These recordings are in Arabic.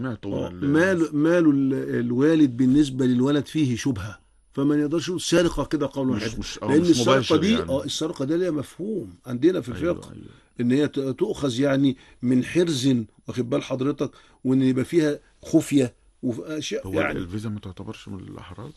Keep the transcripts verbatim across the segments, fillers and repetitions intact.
سمعته. مال مال الوالد بالنسبة للولد فيه شبهة، فما يقدرش يقول سرقة كده قول واحد، لأن مش السرقة دي يعني. اه السرقة دي ليها مفهوم عندنا في الفقه. أيوة أيوة. إن هي تؤخذ يعني من حرز، واخد بال حضرتك، وإن يبقى فيها خفية وأشياء هو يعني. الفيزا ما تعتبرش من الأحراز؟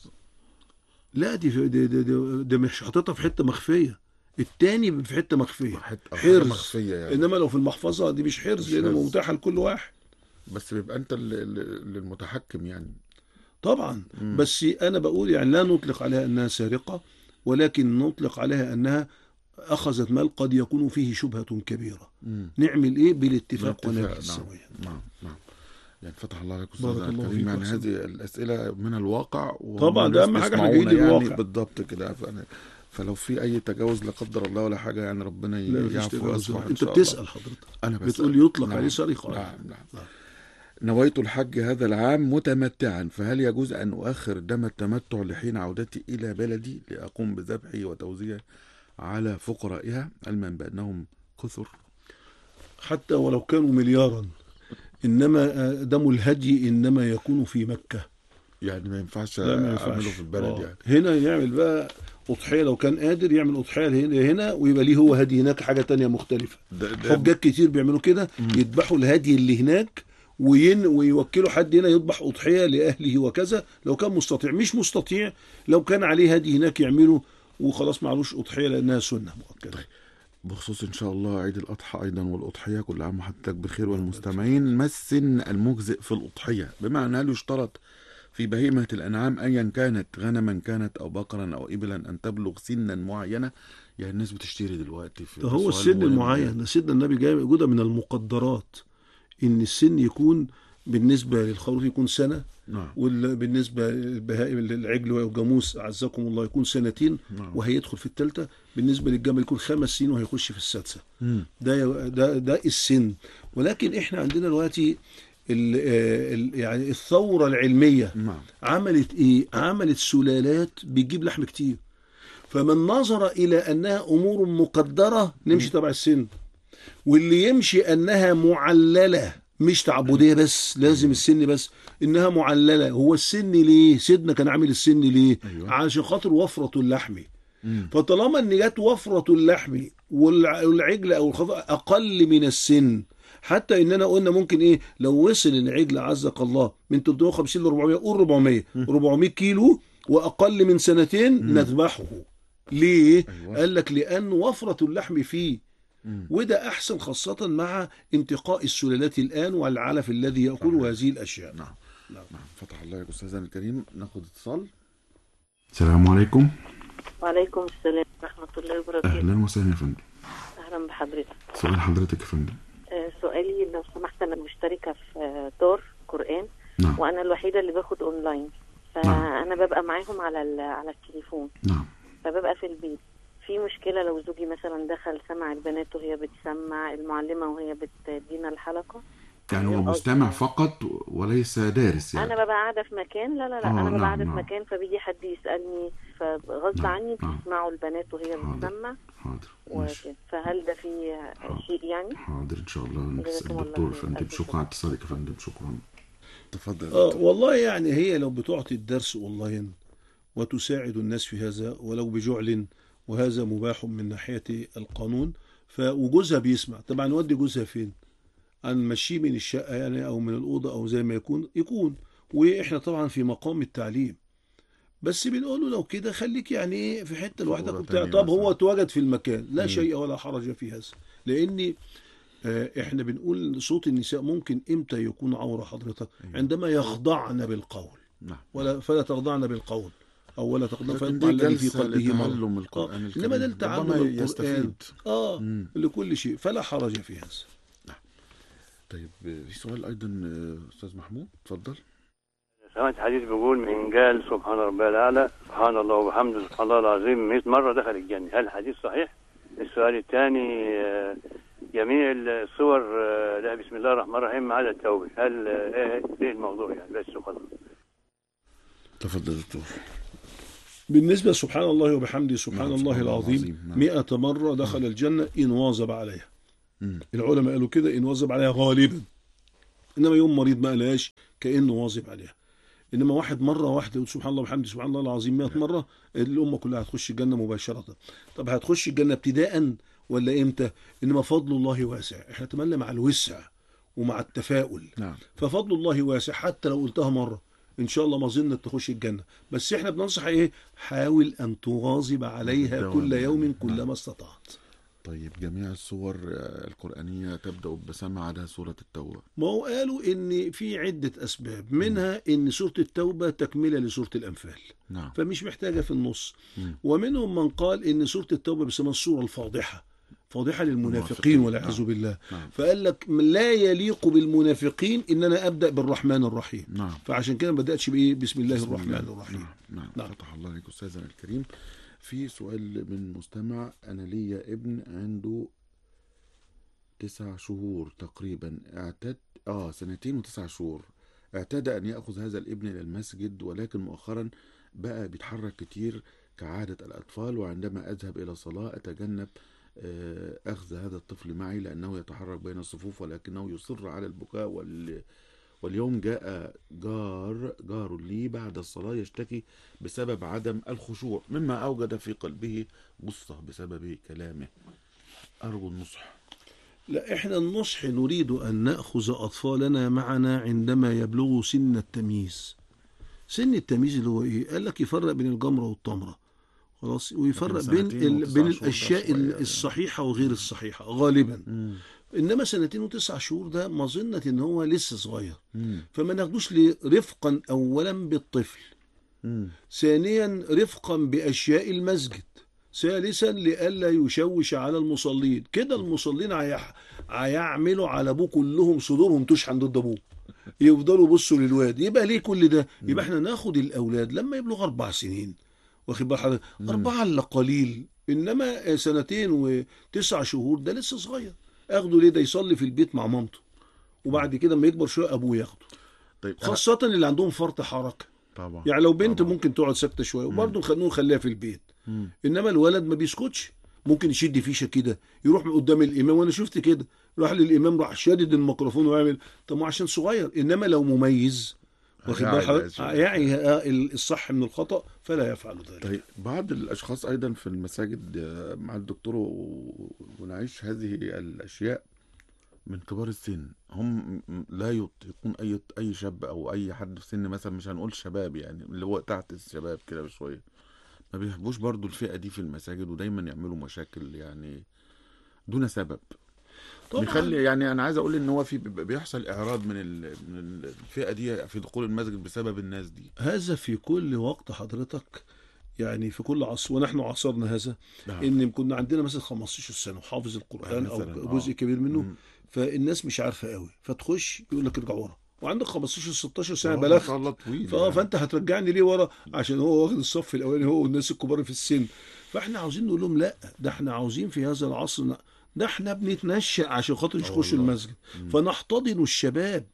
لا دي في- دي, دي, دي, دي مش حاططها في حتة مخفية، التاني في حتة مخفية حتة حاجة حرز، مخفية يعني. إنما لو في المحفظة دي مش حرز، مش لأنها حرز. متاحة لكل واحد. بس بيبقى أنت اللي اللي المتحكم يعني. طبعا. مم. بس انا بقول يعني لا نطلق عليها انها سارقة، ولكن نطلق عليها انها اخذت مال قد يكون فيه شبهة كبيرة. مم. نعمل ايه؟ بالاتفاق ونجلس بالاتفاق. نعم سويا. نعم نعم. يعني فتح الله عليك بارك أستاذ الله الكريم، فيك يعني وأحسن. هذه الأسئلة من الواقع، وهم طبعا ده ناس اهم حاجة، احنا جايين بيسمعونا يعني للواقع. بالضبط كده. فأنا فلو في أي تجاوز لا قدر الله ولا حاجة، يعني ربنا لا مفيش يعفو تجاوز، ويصفح إن انت شاء الله. بتسأل حضرتك، أنا بسأل. بتقول يطلق عليه نعم سرقة. نعم نعم. نعم. نويت الحج هذا العام متمتعا، فهل يجوز أن أؤخر دم التمتع لحين عودتي إلى بلدي لأقوم بذبحه وتوزيعه على فقرائها، علما بأنهم كثر؟ حتى ولو كانوا مليارا، انما دم الهدي انما يكون في مكة. يعني ما ينفعش لا ما أعمله ينفعش. في البلد آه. يعني. هنا يعمل بقى أضحية، لو كان قادر يعمل أضحية هنا هنا ويبقى ليه هو هدي هناك حاجة تانية مختلفة. ده ده حجاج كتير بيعملوا كده، يذبحوا الهدي اللي هناك وين ويوكلوا حد هنا يذبح أضحية لأهله وكذا، لو كان مستطيع. مش مستطيع، لو كان عليه هدي هناك يعمله وخلاص، معلوش أضحية لأنها سنة مؤكدة. طيب. بخصوص إن شاء الله عيد الأضحى أيضا والأضحية، كل عام وحضرتك بخير والمستمعين، ما السن المجزئ في الأضحية؟ بمعنى هل يشترط في بهيمة الأنعام أيا كانت، غنما كانت أو بقرا أو إبلا، أن تبلغ سنا معينة؟ يعني الناس بتشتري دلوقتي في ده هو سؤال السن مهم المعين، يعني. ده سيدنا النبي جاي موجودة من المقدرات ان السن يكون بالنسبه للخروف يكون سنه، نعم وبالنسبه للبهائم العجل والجاموس اعزكم الله يكون سنتين، نعم. وهيدخل في الثالثه. بالنسبه للجمل يكون خمس سنين وهيخش في السادسه. مم. ده ده ده السن. ولكن احنا عندنا دلوقتي ال ال يعني الثوره العلميه نعم. عملت ايه؟ عملت سلالات بتجيب لحم كتير، فمن نظر الى انها امور مقدره نمشي تبع السن، واللي يمشي انها معلله مش تعبديه بس، لازم السن بس، انها معلله. هو السن ليه؟ سيدنا كان عامل السن ليه؟ أيوة. عشان خاطر وفره اللحم. مم. فطالما ان جت وفره اللحم والع- والعجل او الخروف اقل من السن، حتى اننا قلنا ممكن ايه لو وصل العجل عزك الله من ثلاثمائة وخمسين ل أربعمائة، قول أربعمائة أربعمائة كيلو واقل من سنتين نذبحه. ليه؟ أيوة. قال لك لان وفره اللحم فيه، مم. وده أحسن خاصة مع انتقاء السلالات الآن والعلف الذي يأكل هذه الأشياء. نعم نعم. نعم. فتح الله عليك أستاذنا الكريم. ناخد اتصال. السلام عليكم. وعليكم السلام ورحمة الله وبركاته. أهلا وسهلا يا فندم. أهلا بحضرتك. سؤال حضرتك يا فندم. آه سؤالي لو سمحت، أنا مشتركة في آه دار قرآن. نعم. وأنا الوحيدة اللي باخد أونلاين، فأنا ببقى معاهم على على التليفون. نعم. فببقى في البيت. في مشكلة لو زوجي مثلا دخل سمع البنات وهي بتسمع المعلمة وهي بتدينا الحلقة؟ يعني هو مستمع فقط وليس دارس يعني؟ انا ببقى قاعده في مكان، لا لا لا آه انا ببقى نعم قاعده نعم. في مكان، فبيجي حد يسالني فغصب نعم عني نعم. بيسمعوا البنات وهي حاضر بتسمع حاضر ماشي. وكده. فهل ده في شيء يعني؟ حاضر إن شاء الله نسأل جزاكم الله الدكتور خير. فندم. ألف شكرا شكر. على اتصالك يا فندم. شكرا. تفضل يا آه دكتور. والله يعني هي لو بتعطي الدرس أونلاين وتساعد الناس في هذا ولو بجعل، وهذا مباح من ناحية القانون، فوجوزها بيسمع. طبعا نودي جوزها فين؟ هنمشيه من الشقة يعني أو من الأوضة أو زي ما يكون يكون. وإحنا طبعا في مقام التعليم، بس بنقول له لو كده خليك يعني ايه في حته لوحدك وبتاع. طب هو اتواجد في المكان لا شيء ولا حرج في هذا، لان آه احنا بنقول صوت النساء ممكن امتى يكون عوره حضرتك؟ عندما يخضعن بالقول. نعم. ولا فلا تخضعن بالقول او ولا تخضعن لكن فيطمع دي الذي في جلسة قلبه مرض. لتعلم آه القرآن الكريم. انما ده لتعلم ربما القران يستفيد. اه مم. لكل شيء، فلا حرج في هذا. طيب في سؤال أيضا أستاذ محمود، اتفضل. سمعت حديث بيقول من قال سبحان ربي الأعلى سبحان الله وبحمده سبحان الله العظيم مئة مرة دخل الجنة. هل الحديث صحيح؟ السؤال الثاني، جميع الصور لا بسم الله الرحمن الرحيم ما عدا التوبة، هل ايه ايه الموضوع يعني؟ بس وخلاص. تفضل دكتور. بالنسبة سبحان الله وبحمده سبحان نعم. الله العظيم العظيم. نعم. مئة مرة دخل الجنة إن واظب عليها. مم. العلماء قالوا كده إن واظب عليها غالبا. انما يوم مريض ما قالهاش كانه واظب عليها. انما واحد مره واحده يقول سبحان الله وبحمده سبحان الله العظيم مئة مره، الامه كلها هتخش الجنه مباشره. طب هتخش الجنه ابتداء ولا امتى؟ انما فضل الله واسع، احنا نتمنى مع الوسع ومع التفاؤل. نعم. ففضل الله واسع، حتى لو قلتها مره ان شاء الله ما ظنك تخش الجنه، بس احنا بننصح ايه؟ حاول ان تواظب عليها دوام. كل يوم نعم. كلما استطعت. طيب جميع السور آه، القرآنية تبدأ ببسمة عدا سورة التوبة. ما هو قالوا ان في عده اسباب، منها ان سوره التوبه تكمله لسوره الانفال، نعم. فمش محتاجه في النص. مم. ومنهم من قال ان سوره التوبه بيسموها السوره الفاضحه، فاضحه للمنافقين المنافقين. والعياذ نعم. بالله. نعم. فقال لك لا يليق بالمنافقين ان انا ابدا بالرحمن الرحيم، نعم. فعشان كده ما بداتش بايه؟ بسم الله بسم الرحمن الله. الرحيم. نعم. نعم. نعم. فتح الله عليك أستاذنا الكريم. في سؤال من مستمع: أنا ليا ابن عنده تسع شهور تقريبا، اعتاد آه سنتين وتسع شهور، اعتاد أن يأخذ هذا الابن إلى المسجد، ولكن مؤخرا بقى بيتحرك كتير كعادة الأطفال، وعندما أذهب إلى صلاة أتجنب آه، أخذ هذا الطفل معي لأنه يتحرك بين الصفوف، ولكنه يصر على البكاء وال... واليوم جاء جار جار لي بعد الصلاة يشتكي بسبب عدم الخشوع، مما أوجد في قلبه غصة بسبب كلامه. أرجو النصح. لا، احنا النصح نريد ان ناخذ اطفالنا معنا عندما يبلغوا سن التمييز. سن التمييز اللي هو ايه؟ قال لك يفرق بين الجمره والتمره، خلاص، ويفرق لكن بين سنتين ال... وتسع بين شهور ده الاشياء شوية يعني. الصحيحه وغير الصحيحه غالبا. مم. انما سنتين وتسع شهور ده مظنه ان هو لسه صغير، مم. فما ناخدوش لرفقا اولا بالطفل، مم. ثانيا رفقا باشياء المسجد، ثالثا لئلا يشوش على المصلين. كده المصلين هيح- هيعملوا على ابوه كلهم صدورهم تشحن ضد ابوه، يفضلوا يبصوا للواد. يبقى ليه كل ده؟ يبقى احنا ناخد الاولاد لما يبلغ اربع سنين، واخد بال حضرتك؟ اربعه الا قليل، انما سنتين وتسع شهور ده لسه صغير. اخده ليه؟ ده يصلي في البيت مع مامته، وبعد كده لما يكبر شويه ابوه ياخده، طيب أنا- خاصه اللي عندهم فرط حركه. طبعا. يعني لو بنت طبعا. ممكن تقعد ساكته شويه وبرضه خلوه نخليها في البيت، مم. انما الولد ما بيسكتش، ممكن يشد فيشه كده يروح من قدام الامام، وانا شفت كده راح للامام راح شادد الميكروفون ويعمل. طب ما عشان صغير، انما لو مميز واخد بال هيعي حضرتك بقى يعي الصح من الخطا فلا يفعل ذلك. طيب بعض الأشخاص أيضا في المساجد آه، مع الدكتور و- ونعيش هذه الأشياء من كبار السن، هم لا يطيقون أي أي شاب أو أي حد في سن مثلا، مش هنقول شباب يعني، اللي هو تحت الشباب كده بشوية، ما بيحبوش برضو الفئة دي في المساجد، ودايما يعملوا مشاكل يعني دون سبب. بيخلي يعني أنا عايز أقول إن هو في بيحصل إعراض من ال- من الفئة دي في دخول المسجد بسبب الناس دي. هذا في كل وقت حضرتك، يعني في كل عصر، ونحن عصرنا هذا. نعم. ان كنا عندنا مثلا خمستاشر سنه وحافظ القران او مثلاً، جزء آه. كبير منه، مم. فالناس مش عارفه قوي، فتخش يقول لك ارجع ورا، وعندك خمستاشر ستاشر سنه آه، ما بلغت، شاء الله طويل فاه يعني. فانت هترجعني ليه ورا؟ عشان هو واخد الصف الاولاني هو والناس الكبار في السن. فاحنا عاوزين نقول لهم لا، ده احنا عاوزين في هذا العصر ن- ده احنا بنتنشأ عشان خاطر يخشوا والله. المسجد، فنحتضن الشباب.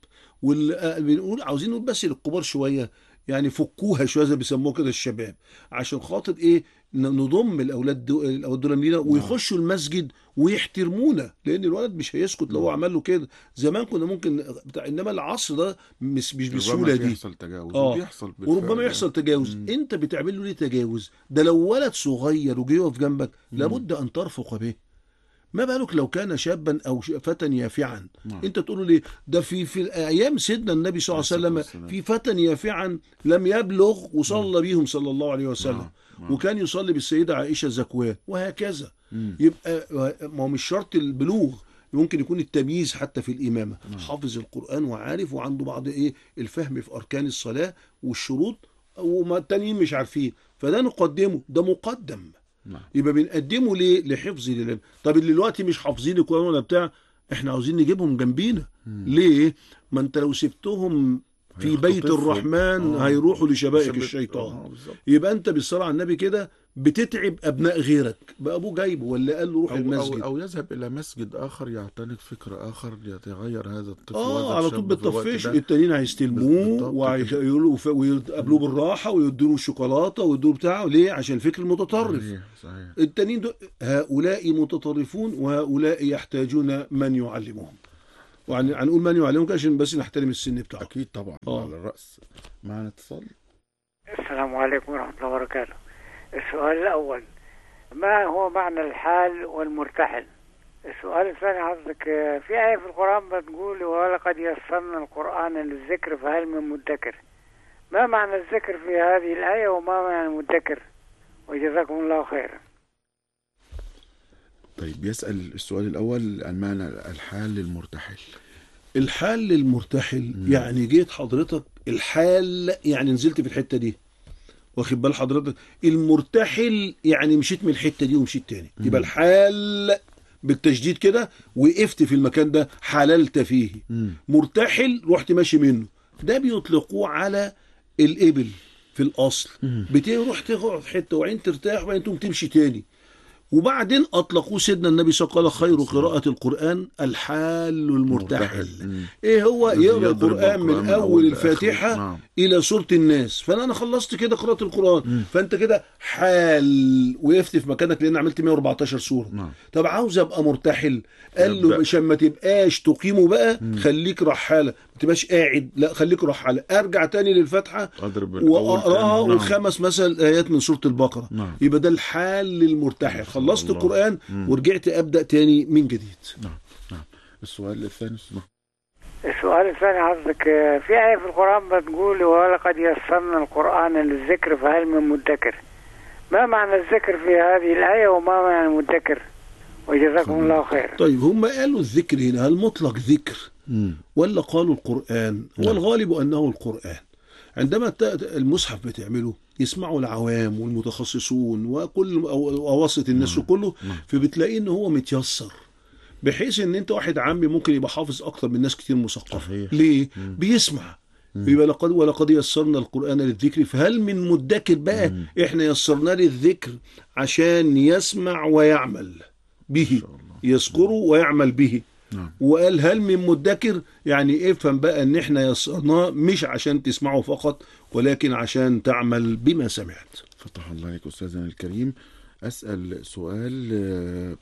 وبنقول عاوزين نقول بس للكبار شويه، يعني فكوها شويه زي بيسموها كده الشباب، عشان خاطر ايه؟ ن- نضم الاولاد دول الاولاد دول لينا ويخشوا المسجد ويحترمونا، لان الولد مش هيسكت لو هو عمل له كده. زمان كنا ممكن بتاع، انما العصر ده مش مش بالسهوله ربما دي. يحصل تجاوز اه وبيحصل بالفعل وربما يعني. يحصل تجاوز. مم. انت بتعمل له ليه تجاوز؟ ده لو ولد صغير وجه يقف جنبك لابد ان ترفق به، ما بالك لو كان شابا او ش- فتى يافعا. نعم. انت تقول له ليه؟ ده في في ايام سيدنا النبي صلى الله عليه عليه الصلاة وسلم والسلام. في فتى يافعا لم يبلغ وصلى بيهم صلى الله عليه وسلم. نعم. نعم. وكان يصلي بالسيده عائشه زكوان وهكذا. مم. يبقى ما هو مش شرط البلوغ، ممكن يكون التمييز حتى في الامامه، حافظ القران وعارف وعنده بعض ايه الفهم في اركان الصلاه والشروط، وما التانيين مش عارفين، فده نقدمه، ده مقدم. نعم. يبقى بنقدمه ليه؟ لحفظ لله. طب اللي دلوقتي مش حافظين القران ولا بتاع، احنا عاوزين نجيبهم جنبينا. ليه؟ ما انت لو سبتهم في بيت هيختطفوا. الرحمن آه. هيروحوا لشبائك شباب- الشيطان. آه، بالظبط. يبقى انت بالصلاه على النبي كده بتتعب ابناء غيرك، بقى ابوه جايبه ولا قال له روح أو, المسجد. أو, أو يذهب إلى مسجد آخر يعتنق فكر آخر يتغير هذا الطفل اه وهذا على طول الشاب في الوقت بالطفش، ده. التانيين هيستلموه بالضبط ويقولوا ويقابلوه بالراحه ويدوا له الشوكولاته ويدوا له بتاعه. ليه؟ عشان الفكر المتطرف. صحيح صحيح. التانيين دول هؤلاء متطرفون، وهؤلاء يحتاجون من يعلمهم. وهنقول من يعلمك عشان بس نحترم السن بتاعه. اكيد طبعا آه. على الراس. معنا اتصال. السلام عليكم ورحمة الله وبركاته. السؤال الأول، ما هو معنى الحال والمرتحل؟ السؤال الثاني حضرتك، في آية في القرآن بتقول ولقد يسرنا القرآن للذكر فهل من مدكر؟ ما معنى الذكر في هذه الآية وما معنى المدكر؟ وجزاكم الله خيرا. طيب يسأل السؤال الأول عن معنى الحال للمرتحل. الحال للمرتحل مم. يعني جيت حضرتك الحال يعني نزلت في الحتة دي، واخد بال حضرتك. المرتحل يعني مشيت من الحتة دي ومشيت تاني، مم. يبقى الحال بالتشديد كده، وقفت في المكان ده حللت فيه. مم. مرتحل رحت ماشي منه، ده بيطلقوه على الإبل في الأصل. مم. بتروح تقعد في حتة وبعدين ترتاح وبعدين تقوم تمشي تاني، وبعدين أطلقوه سيدنا النبي صلى الله عليه وسلم قال خير قراءة القرآن الحال المرتحل. مم. ايه هو؟ الذي يقرأ يضرب القرآن من القرآن أول لآخره. الفاتحة نعم. إلى سورة الناس، فأنا أنا خلصت كده قراءة القرآن. مم. فأنت كده حال وقفت في مكانك لأن عملت مئة وأربعتاشر سورة. نعم. طب عاوز أبقى مرتحل، قال له يبدأ. عشان ما تبقاش تقيمه بقى مم. خليك رحالة، ما تبقاش قاعد، لا خليك رحالة. أرجع تاني للفاتحة أضرب الأول وأقراها تاني. نعم. وخمس مثلا آيات من سورة البقرة. نعم. يبقى ده الحال للمرتحل، ما شاء خلصت الله. القرآن مم. ورجعت أبدأ تاني من جديد. نعم. نعم. السؤال الثاني. السؤال الثاني حضرتك، في آية في القرآن بتقول ولقد يسرنا القرآن للذكر فهل من مدكر؟ ما معنى الذكر في هذه الآية وما معنى المدكر؟ وجزاكم الله خيرا. طيب هم قالوا الذكر هنا هل مطلق ذكر مم. ولا قالوا القرآن؟ هو نعم. الغالب أنه القرآن. عندما ت- المصحف بتعمله يسمعوا العوام والمتخصصون وكل أو- ووسط الناس نعم. كله، نعم. فبتلاقيه ان هو متيسر بحيث ان انت واحد عامي ممكن يبقى حافظ اكتر من ناس كتير مثقفه. صحيح. ليه؟ مم. بيسمع. مم. يبقى لقد ولقد يسرنا القرآن للذكر فهل من مدكر بقى. مم. احنا يسرناه للذكر عشان يسمع ويعمل به، ما شاء الله. يذكره ويعمل به. نعم. وقال هل من مدكر، يعني افهم بقى ان احنا يسرناه مش عشان تسمعه فقط ولكن عشان تعمل بما سمعت. فتح الله عليك أستاذنا الكريم. أسأل سؤال آه،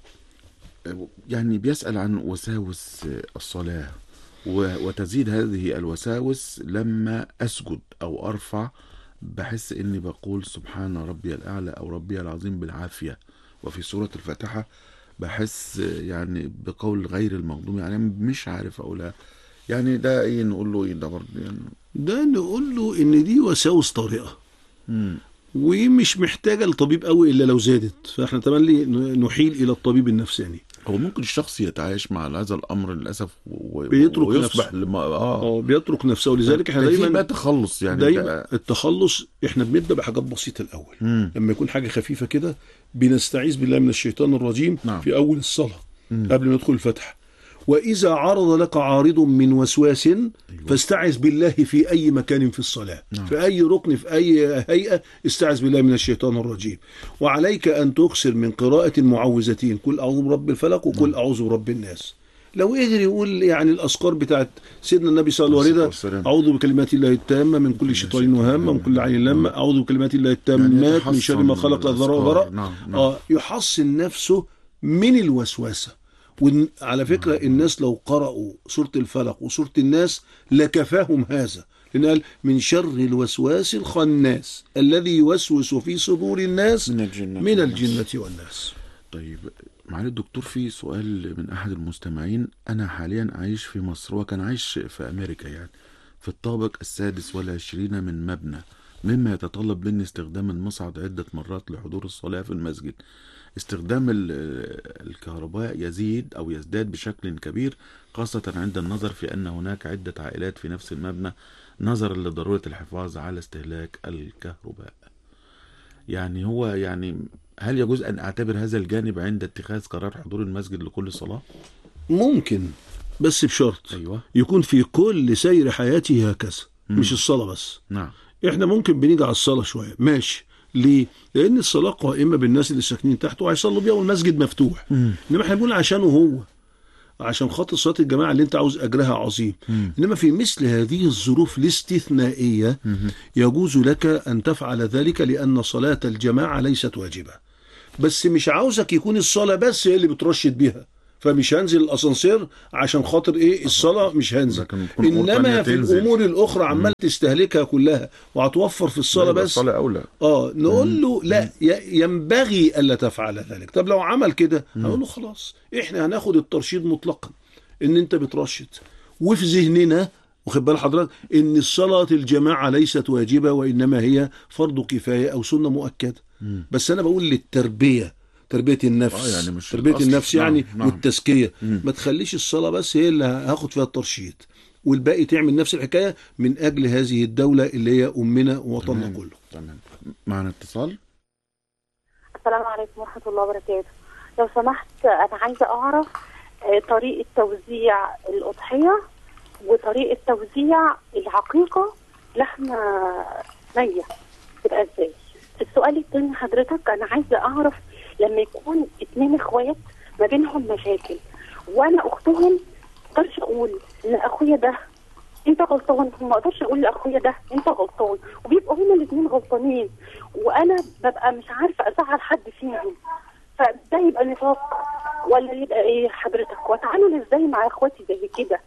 يعني بيسأل عن وساوس آه، الصلاة، و- وتزيد هذه الوساوس لما أسجد أو أرفع، بحس إني بقول سبحان ربي الأعلى أو ربي العظيم بالعافية، وفي سورة الفاتحة بحس آه، يعني بقول غير المغضوب عليهم، مش عارف أقولها. يعني ده إيه نقول له إيه ده برضه يعني؟ ده نقول له ان دي وساوس طارئة مم. ومش محتاجة لطبيب قوي الا لو زادت، فاحنا تملي نحيل الى الطبيب النفساني. هو ممكن الشخص يتعايش مع هذا الامر للاسف و... بيترك ويصبح نفسه. لما اه اه بيترك نفسه، ولذلك احنا في دايما بقى تخلص يعني دايما ده... التخلص احنا بنبدا بحاجات بسيطه الاول. مم. لما يكون حاجه خفيفه كده بنستعيذ بالله من الشيطان الرجيم نعم. في اول الصلاه مم. قبل ما ندخل الفتح. واذا عرض لك عارض من وسواس أيوة. فاستعذ بالله في اي مكان في الصلاه. نعم. في اي ركن في اي هيئه استعذ بالله من الشيطان الرجيم. وعليك ان تكثر من قراءه المعوذتين، قل اعوذ برب الفلق وقل اعوذ برب الناس. لو قدر يقول يعني الاذكار بتاعت سيدنا النبي صلى الله عليه وسلم، والسلام. اعوذ بكلمات الله التامه من كل شيطان وهامه ومن كل عين لامه، اعوذ بكلمات الله التامات من شر ما خلق الذرى وبرأ. نعم. نعم. اه يحصن نفسه من الوسوسه. وعلى فكره الناس لو قرأوا سوره الفلق وسوره الناس لكفاهم هذا، لأن قال من شر الوسواس الخناس الذي يوسوس في صدور الناس من الجنة من والناس. الجنه والناس. طيب معالي الدكتور، في سؤال من احد المستمعين. انا حاليا عايش في مصر وكان عايش في امريكا، يعني في الطابق السادس والعشرين من مبنى، مما يتطلب مني استخدام المصعد عدة مرات لحضور الصلاة في المسجد. استخدام ال- الكهرباء يزيد أو يزداد بشكل كبير، خاصة عند النظر في أن هناك عدة عائلات في نفس المبنى، نظرا لضرورة الحفاظ على استهلاك الكهرباء. يعني هو يعني هل يجوز أن أعتبر هذا الجانب عند اتخاذ قرار حضور المسجد لكل صلاة؟ ممكن، بس بشرط أيوة. يكون في كل سير حياته هكذا، مم. مش الصلاه بس. نعم. احنا ممكن بنيجي على الصلاه شويه ماشي. ليه؟ لان الصلاه قائمه بالناس اللي ساكنين تحت وهيصلوا بيها والمسجد مفتوح. مم. انما احنا بنقول عشانه هو، عشان خاطر صلاه الجماعه اللي انت عاوز اجرها عظيم. مم. انما في مثل هذه الظروف الاستثنائيه مم. يجوز لك ان تفعل ذلك، لان صلاه الجماعه ليست واجبه. بس مش عاوزك يكون الصلاه بس هي اللي بترشد بيها، فمش هنزل الاسانسير عشان خاطر ايه الصلاه، مش هنزل. انما في الامور الاخرى عمال تستهلكها كلها وهتوفر في الصلاه بس الصلاه اولى. اه نقول له لا، ينبغي الا تفعل ذلك. طب لو عمل كده هنقول له خلاص احنا هناخد الترشيد مطلقا ان انت بترشد، وفي ذهننا واخد بال حضرتك ان الصلاه الجماعه ليست واجبه وانما هي فرض كفايه او سنه مؤكده. مم. بس انا بقول للتربيه، تربيه النفس، آه يعني مش تربيه الأصل. النفس يعني نعم. نعم. والتزكيه. مم. ما تخليش الصلاه بس هي اللي هاخد فيها الترشيد والباقي تعمل نفس الحكايه من اجل هذه الدوله اللي هي امنا ووطننا كله. تمام. معنا اتصال. السلام عليكم ورحمه الله وبركاته. لو سمحت انا عايزه اعرف طريقه توزيع الاضحيه وطريقه توزيع العقيقه لحمه نيه تبقى ازاي. السؤال الثاني حضرتك انا عايزه اعرف لما يكون اتنين اخوات ما بينهم مشاكل وانا اختهم، ما اقدرش اقول لاخويا ده انت غلطان، ما اقدرش اقول لاخويا ده انت غلطان، وبيبقوا هما الاثنين غلطانين وانا ببقى مش عارفه ازعل حد فيهم، فده يبقى نفاق ولا يبقى ايه حضرتك؟ واتعامل ازاي مع اخواتي زي كده؟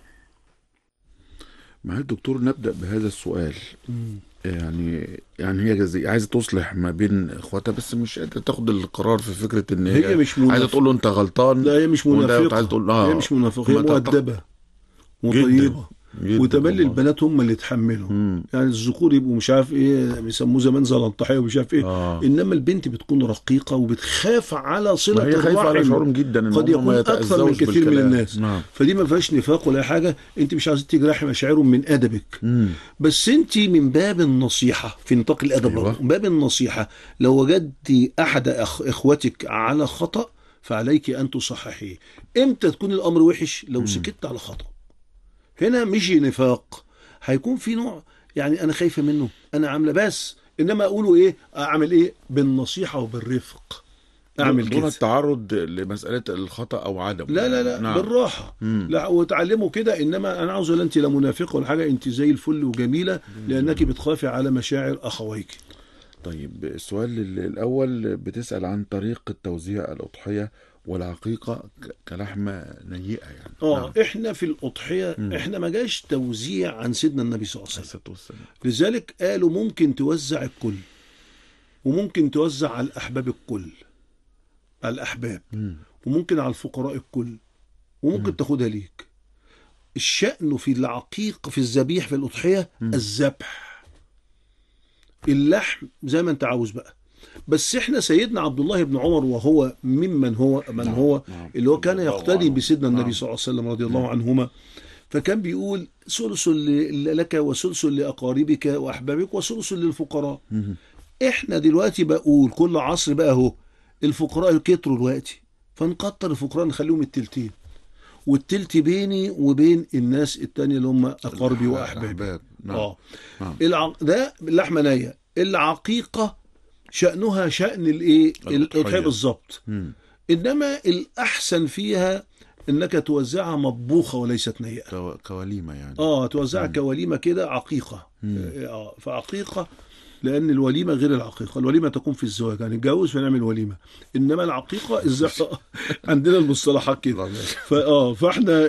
مع الدكتور نبدأ بهذا السؤال. مم. يعني يعني هي جزي عايزه تصلح ما بين اخواتها بس مش قادره تاخد القرار في فكره ان هي, هي مش منافق. عايزه تقول له انت غلطان. لا هي مش منافقه، عايزه تقول اه هي مش منافقه، هي مؤدبه وطيبه وتملي البنات هم اللي يتحملوا. مم. يعني الذكور يبقوا مش عارف ايه بيسموه زمان زلنطحيه ومش عارف ايه. آه. انما البنت بتكون رقيقه وبتخاف على صله الرحم، هي خايفه على شعورهم جدا إن قد يكون اكثر من كثير بالكلام. من الناس. نعم. فدي ما فيهاش نفاق ولا حاجه، انت مش عايزه تجرحي مشاعرهم من ادبك. مم. بس انت من باب النصيحه في نطاق الادب. أيوة. من باب النصيحه لو وجدتي احد أخ... اخوتك على خطا فعليك ان تصححيه. امتى تكون الامر وحش؟ لو سكت على خطا. هنا مش نفاق، هيكون في نوع يعني انا خايفه منه انا عامله، بس انما اقوله ايه اعمل ايه بالنصيحه وبالرفق، اعمل كده دون التعرض لمساله الخطا او عدم. لا لا لا نعم. بالراحه. مم. لا وتعلموا كده. انما انا عاوز، لا انت لا منافقه ولا حاجه، انت زي الفل وجميله لانك بتخافي على مشاعر اخويك. طيب السؤال الاول بتسال عن طريقه توزيع الاضحيه والعقيقه كلحمه نيئه يعني. اه نعم. احنا في الاضحيه مم. احنا ما جاش توزيع عن سيدنا النبي صلى الله عليه وسلم، لذلك قالوا ممكن توزع الكل وممكن توزع على الاحباب الكل، على الاحباب مم. وممكن على الفقراء الكل وممكن مم. تاخدها ليك. الشأن في العقيق في الذبيح في الاضحيه مم. الذبح، اللحم زي ما انت عاوز بقى. بس احنا سيدنا عبد الله بن عمر وهو ممن هو من نعم. هو اللي هو كان يقتدي بسيدنا النبي نعم. صلى الله عليه وسلم رضي الله عنهما، فكان بيقول ثلث لك وثلث لأقاربك وأحبابك وثلث للفقراء. احنا دلوقتي بقول كل عصر بقى اهو الفقراء كتروا دلوقتي، فنكتر الفقراء نخليهم التلتين، والتلت بيني وبين الناس التانية اللي هم أقاربي وأحبابي. نعم. اه نعم. الع... ده اللحمة نية. العقيقة شأنها شأن الايه الاضحيه بالظبط، انما الاحسن فيها انك توزعها مطبوخه وليست نيئه كوليمه يعني. اه توزعها كوليمه كده عقيقه. اه فعقيقه لان الوليمه غير العقيقه. الوليمه تكون في الزواج يعني نتجوز فنعمل وليمه، انما العقيقه الزحف عندنا المصطلحات كده. فاه فاحنا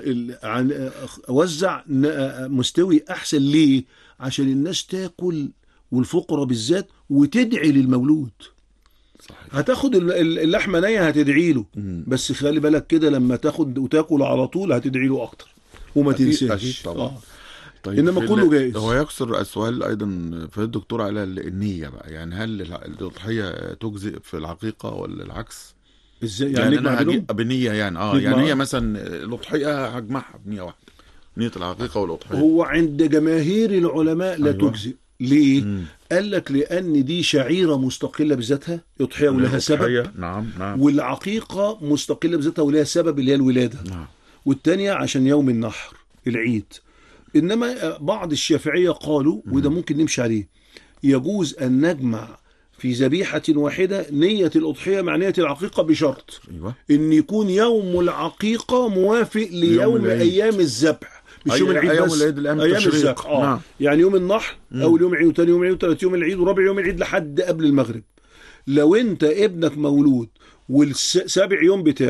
اوزع مستوي احسن ليه؟ عشان الناس تاكل والفقراء بالذات وتدعي للمولود. صحيح. هتاخد اللحمه نيه هتدعي له، مم. بس خلي بالك كده لما تاخد وتاكل على طول هتدعي له اكتر وما تنساش. طبعا. طيب انما كله جايز. هو يكسر السؤال ايضا في الدكتور على النيه بقى، يعني هل الاضحيه تجزئ في العقيقه ولا العكس؟ ازاي يعني, يعني انا بنيه يعني اه يعني هي مثلا الاضحيه هجمعها بنيه واحده، نيه العقيقه والاضحيه. هو عند جماهير العلماء لا أيوة. تجزئ. ليه؟ مم. قال لك لأن دي شعيرة مستقلة بذاتها، يضحية ولها سبب. نعم نعم. والعقيقة مستقلة بذاتها ولها سبب اللي هي الولادة. نعم. والتانية عشان يوم النحر العيد. إنما بعض الشافعية قالوا مم. وده ممكن نمشي عليه، يجوز أن نجمع في ذبيحة واحدة نية الأضحية مع نية العقيقة بشرط أيوة. إن يكون يوم العقيقة موافق ليوم أيام الذبح، مش يوم العيد أيام بس، العيد الأيام أيام الذبح. آه. نعم. يعني يوم النحر أول يوم العيد وثاني يوم العيد وثالث يوم العيد ورابع يوم العيد لحد قبل المغرب. لو أنت ابنك مولود والسابع يوم بتاعه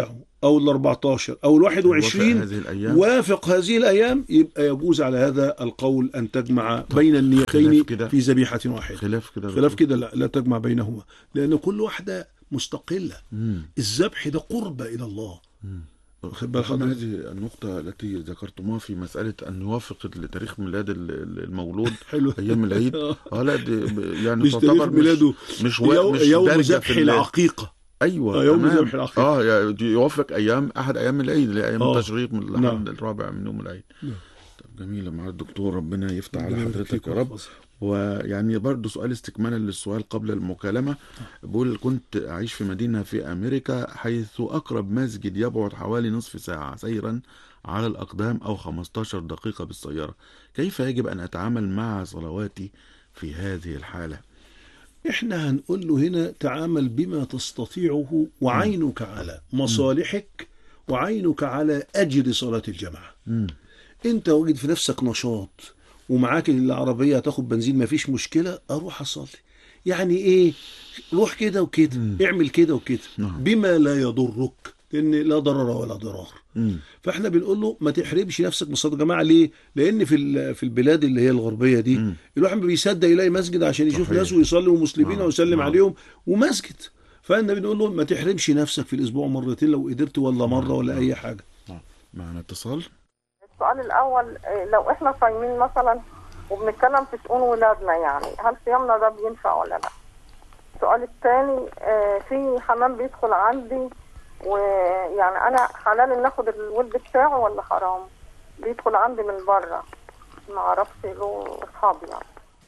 أو ال أربعتاشر أو ال واحد وعشرين هذه الأيام. وافق هذه الأيام، يبقى يجوز على هذا القول أن تجمع بين النيتين في ذبيحة واحدة. خلاف كده خلاف كده لا, لا تجمع بينهما، لأن كل واحدة مستقلة. مم. الذبح ده قربة إلى الله. واخد بال أخذنا حضرتك؟ هذه النقطة التي ذكرتموها في مسألة أن يوافق تاريخ ميلاد ال- المولود حلو. أيام العيد. اه لا دي ب- يعني مش تاريخ تعتبر ميلاده، مش و... يو- مش يوم دارجة ذبح في ال- العقيقة. ايوه آه، يوم تمام. ذبح العقيقة. اه يعني يوافق ايام احد ايام العيد اللي هي ايام آه. التشريق من نعم. الحد الرابع من يوم العيد. نعم. طب جميلة مع الدكتور، ربنا يفتح على ربنا يبارك حضرتك فيك يا رب. ويحفظك. ويعني برضه سؤال استكمالا للسؤال قبل المكالمة، بقول كنت أعيش في مدينة في أمريكا حيث أقرب مسجد يبعد حوالي نصف ساعة سيرا على الأقدام أو خمستاشر دقيقة بالسيارة، كيف يجب أن أتعامل مع صلواتي في هذه الحالة؟ احنا هنقول له هنا تعامل بما تستطيعه، وعينك على مصالحك وعينك على أجر صلاة الجماعة. مم. انت وجد في نفسك نشاط ومعاك العربية هتاخد بنزين، مفيش مشكلة، اروح اصلي. يعني ايه؟ روح كده وكده، مم. اعمل كده وكده نعم. بما لا يضرك، لان لا ضرر ولا ضرار. مم. فاحنا بنقول له ما تحرمش نفسك من صلاه الجماعه. ليه؟ لان في ال- في البلاد اللي هي الغربيه دي مم. الواحد ما بيصدق يلاقي مسجد عشان يشوف صحيح. ناس ويصلي ومسلمين نعم. ويسلم نعم. عليهم ومسجد. فاحنا بنقول له ما تحرمش نفسك في الاسبوع مرتين لو قدرت، ولا مره ولا اي حاجه. معنا اتصال. السؤال الأول، آه، لو إحنا صايمين مثلا وبنتكلم في شؤون ولادنا، يعني هل صيامنا ده بينفع ولا لا؟ السؤال الثاني، آه، في حمام بيدخل عندي، ويعني أنا حلال إن آخد الولد بتاعه ولا حرام؟ بيدخل عندي من بره، ما أعرفش له أصحابي يعني.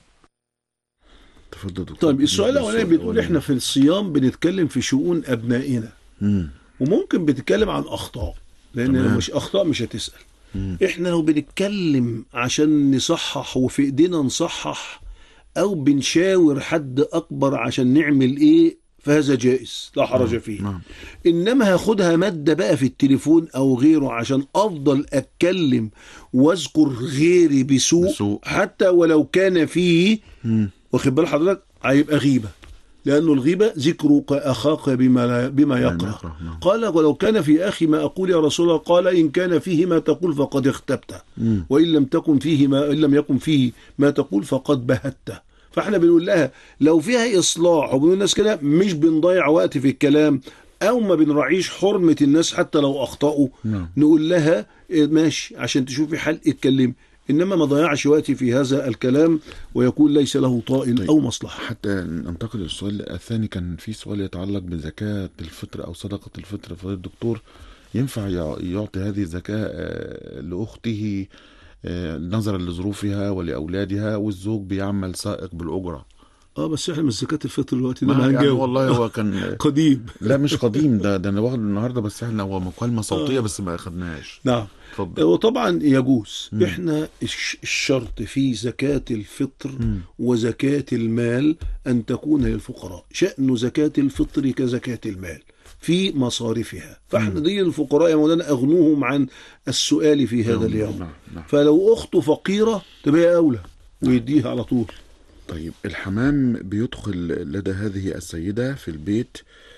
تفضل دكتور. طيب السؤال الاولاني بتقول احنا في الصيام بنتكلم في شؤون ابنائنا، مم. وممكن بنتكلم عن اخطاء، لان لو تمام. مش اخطاء مش هتسال. مم. احنا لو بنتكلم عشان نصحح وفي ايدينا نصحح، او بنشاور حد اكبر عشان نعمل ايه، فهذا جائز لا حرج فيه. نعم. انما هاخدها ماده بقى في التليفون او غيره عشان افضل اتكلم واذكر غيري بسوء, بسوء. حتى ولو كان فيه، مم. واخد بال حضرتك، هيبقى غيبه. لأنه الغيبة ذكرك أخاك بما, لا بما يكره. يكره، نعم. قال ولو كان في أخي ما أقول يا رسول الله، قال إن كان فيه ما تقول فقد اختبته، مم. وإن لم تكن فيه ما إن لم يكن فيه ما تقول فقد بهته. فاحنا بنقول لها لو فيها إصلاح وبنقول الناس كده، مش بنضيع وقت في الكلام أو ما بنراعيش حرمة الناس حتى لو أخطأوا، نعم. نقول لها إيه، ماشي عشان تشوفي حل اتكلم، إنما ما ضيعش وقتي في هذا الكلام ويكون ليس له طائل طيب. أو مصلحة. حتى ننتقل للسؤال الثاني، كان في سؤال يتعلق بزكاة الفطر أو صدقة الفطر. فضيلة الدكتور، ينفع يع- يعطي هذه الزكاة آه، لأخته آه، نظرا لظروفها ولأولادها، والزوج بيعمل سائق بالأجرة؟ اه بس احنا من زكاة الفطر دلوقتي ده ما ما يعني هنجاوب. والله هو كان قديم. لا مش قديم، ده ده انا واخده النهارده، بس احنا هو مكالمه صوتيه بس ما اخدناش. نعم. اتفضل. وطبعا يجوز. مم. احنا الش- الشرط في زكاة الفطر مم. وزكاة المال أن تكون للفقراء. شأن زكاة الفطر كزكاة المال في مصارفها. فاحنا دي الفقراء يا مولانا أغنوهم عن السؤال في هذا نعم، اليوم. نعم، نعم. فلو أخته فقيرة تبقى أولى ويديها على طول. طيب الحمام بيدخل لدى هذه السيدة في البيت،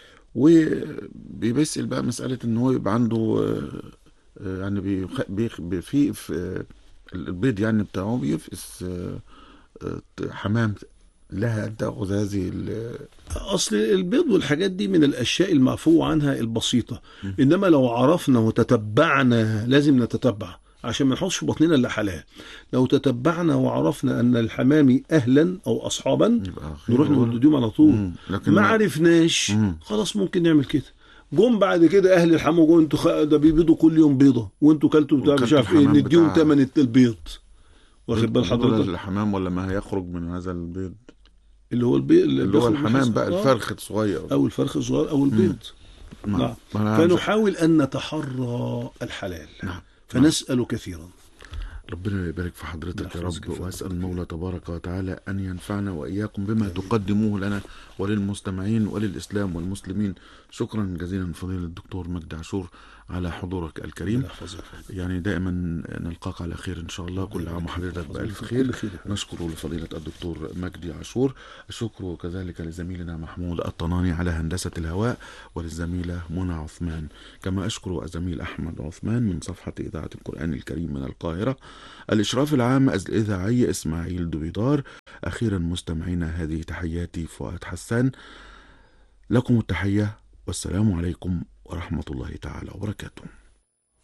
وبيسأل بقى مسألة ان هو يبقى عنده آه، آه، يعني بيخ... بيخ... بي- في في آه، البيض يعني بتاعه بيفقس آه، آه، حمام، لها أن تأخذ هذه ال... أصل البيض والحاجات دي من الأشياء المعفو عنها البسيطة، إنما لو عرفنا وتتبعنا، لازم نتتبع عشان ما نحطش في بطننا إلا حلال. لو تتبعنا وعرفنا أن الحمام أهلا أو أصحابا، يبقى خير نروح وقول. نوديهم على طول. مم. لكن ما ما- عرفناش مم. خلاص ممكن نعمل كده. جم بعد كده أهل الحمام جم انتوا خ... ده بيبيضوا كل يوم بيضة وانتوا كلتوا بتاع مش وكلتوا عارف ايه، الحمام نديهم بتاع- ثمن البيض. واخد بال ولا حضرتك؟ الحمام ولا ما هيخرج من هذا البيض، اللي هو البيض اللي هو الحمام بقى، الفرخ الصغير أو الفرخ الصغير أو البيض. نعم. نعم. أنا فنحاول أن نتحرى الحلال. نعم. فنسأل كثيرا. ربنا يبارك في حضرتك يا يحفظك رب، في وأسأل حضرتك. المولى تبارك وتعالى أن ينفعنا وإياكم بما تقدموه لنا وللمستمعين وللإسلام والمسلمين. شكرا جزيلا فضيلة الدكتور مجدي عاشور على حضورك الكريم. الله يحفظك. يعني دائما نلقاك على خير إن شاء الله. كل عام وحضرتك بألف خير. نشكر لفضيلة الدكتور مجدي عاشور. الشكر كذلك لزميلنا محمود الطناني على هندسة الهواء، وللزميلة منى عثمان. كما أشكر الزميل أحمد عثمان من صفحة إذاعة القرآن الكريم من القاهرة. الإشراف العام الإذاعي إسماعيل دويدار. أخيرا مستمعينا، هذه تحياتي فؤاد حسان، لكم التحية والسلام عليكم ورحمة الله تعالى وبركاته.